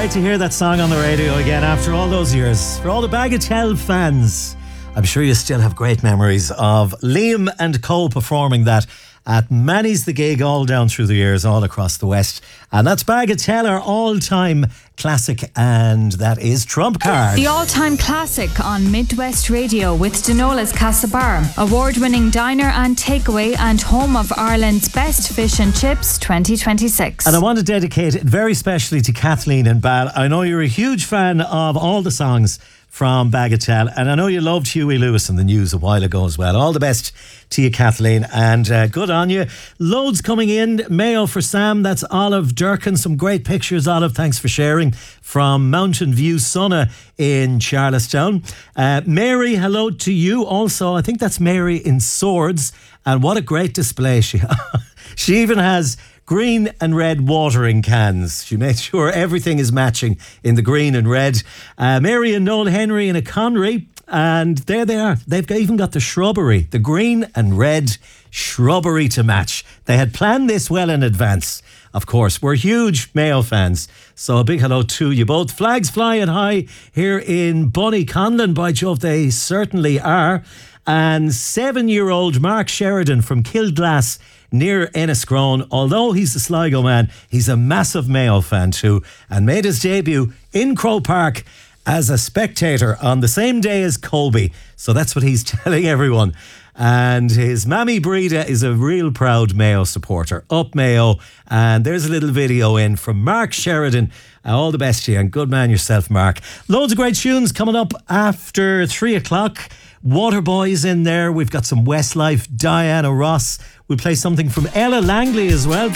great to hear that song on the radio again after all those years. For all the Bagatelle fans, I'm sure you still have great memories of Liam and Co performing that at Manny's the Gig all down through the years, all across the West. And that's Bagatelle, our all-time classic, and that is Trump Card. The all-time classic on Midwest Radio with Denola's Castlebar, award-winning diner and takeaway and home of Ireland's best fish and chips 2026. And I want to dedicate it very specially to Kathleen and Bal. I know you're a huge fan of all the songs from Bagatelle, and I know you loved Huey Lewis in the news a while ago as well. All the best to you, Kathleen, and good on you. Loads coming in. Mayo for Sam, that's Olive Durkin. Some great pictures, Olive, thanks for sharing, from Mountain View Sunna in Charlestown. Mary, hello to you also. I think that's Mary in Swords, and what a great display she she even has green and red watering cans. She made sure everything is matching in the green and red. Mary and Noel Henry in a Conry, and there they are. They've even got the shrubbery, the green and red shrubbery to match. They had planned this well in advance. Of course, we're huge Mayo fans, so a big hello to you both. Flags flying high here in Bonnyconlon, by Jove, they certainly are. And 7-year-old Mark Sheridan from Kildglass near Enniscrone, although he's a Sligo man, he's a massive Mayo fan too, and made his debut in Croke Park as a spectator on the same day as Colby. So that's what he's telling everyone. And his mammy Breda is a real proud Mayo supporter. Up Mayo. And there's a little video in from Mark Sheridan. All the best to you, and good man yourself, Mark. Loads of great tunes coming up after 3 o'clock. Waterboys in there. We've got some Westlife, Diana Ross. We'll play something from Ella Langley as well.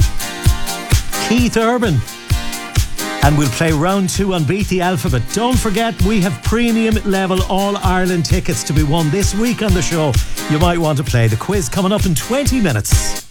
Keith Urban. And we'll play round 2 on Beat the Alphabet. Don't forget, we have premium level All-Ireland tickets to be won this week on the show. You might want to play the quiz coming up in 20 minutes.